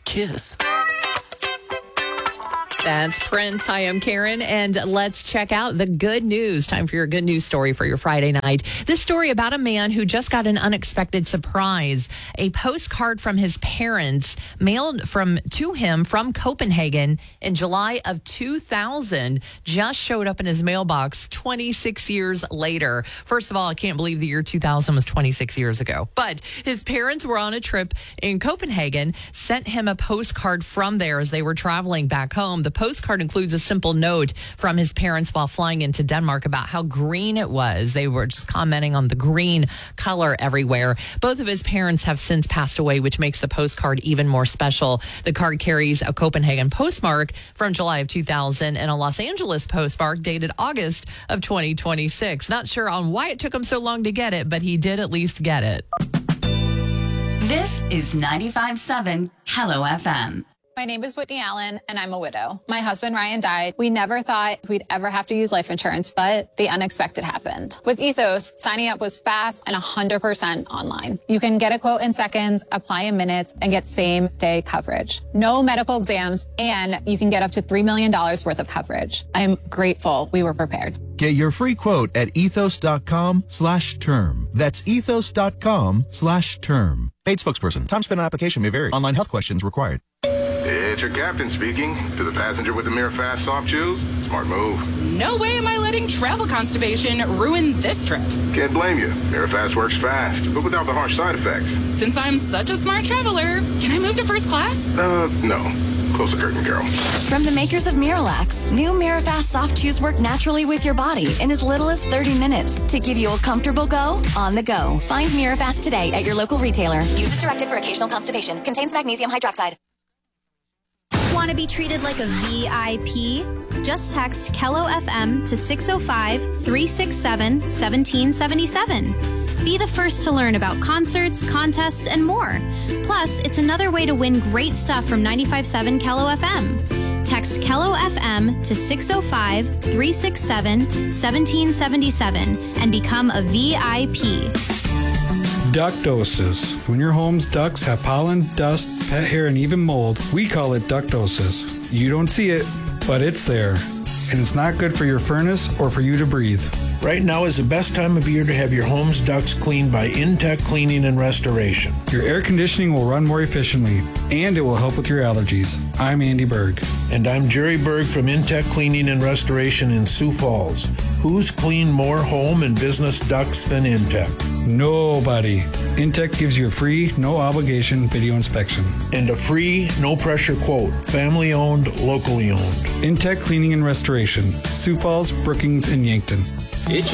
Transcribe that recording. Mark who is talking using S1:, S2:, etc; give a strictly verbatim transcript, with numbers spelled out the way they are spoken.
S1: kiss.
S2: That's Prince. Hi, I'm Karen, and let's check out the good news. Time for your good news story for your Friday night. This story about a man who just got an unexpected surprise. A postcard from his parents mailed from to him from Copenhagen in July of two thousand just showed up in his mailbox twenty-six years later. First of all, I can't believe the year two thousand was twenty-six years ago. But his parents were on a trip in Copenhagen, sent him a postcard from there as they were traveling back home. The postcard includes a simple note from his parents while flying into Denmark about how green it was. They were just commenting on the green color everywhere. Both of his parents have since passed away, which makes the postcard even more special. The card carries a Copenhagen postmark from July of two thousand and a Los Angeles postmark dated August of twenty twenty-six. Not sure on why it took him so long to get it, but he did at least get it.
S3: This is ninety-five point seven Hello F M.
S4: My name is Whitney Allen, and I'm a widow. My husband, Ryan, died. We never thought we'd ever have to use life insurance, but the unexpected happened. With Ethos, signing up was fast and one hundred percent online. You can get a quote in seconds, apply in minutes, and get same-day coverage. No medical exams, and you can get up to three million dollars worth of coverage. I'm grateful we were prepared.
S5: Get your free quote at ethos.com slash term. That's ethos.com slash term. Paid spokesperson. Time spent on application may vary. Online health questions required.
S6: It's your captain speaking. To the passenger with the MiraFast soft chews, smart move.
S7: No way am I letting travel constipation ruin this trip.
S6: Can't blame you. MiraFast works fast, but without the harsh side effects.
S7: Since I'm such a smart traveler, can I move to first class?
S6: Uh, no. Close the curtain, girl.
S3: From the makers of Miralax, new MiraFast soft chews work naturally with your body in as little as thirty minutes to give you a comfortable go on the go. Find MiraFast today at your local retailer. Use as directed for occasional constipation. Contains magnesium hydroxide.
S8: Want to be treated like a V I P? Just text Kello F M to six oh five, three six seven, one seven seven seven. Be the first to learn about concerts, contests, and more. Plus, it's another way to win great stuff from ninety-five point seven Kello F M. Text Kello F M to six oh five, three six seven, one seven seven seven and become a V I P.
S9: Ductosis. When your home's ducts have pollen, dust, pet hair, and even mold, we call it ductosis. You don't see it, but it's there. And it's not good for your furnace or for you to breathe.
S10: Right now is the best time of year to have your home's ducts cleaned by Intech Cleaning and Restoration.
S9: Your air conditioning will run more efficiently, and it will help with your allergies. I'm Andy Berg.
S10: And I'm Jerry Berg from Intech Cleaning and Restoration in Sioux Falls. Who's cleaned more home and business ducts than Intech?
S9: Nobody. Intech gives you a free, no obligation video inspection.
S10: And a free, no pressure quote. Family owned, locally owned.
S9: Intech Cleaning and Restoration. Sioux Falls, Brookings, and Yankton.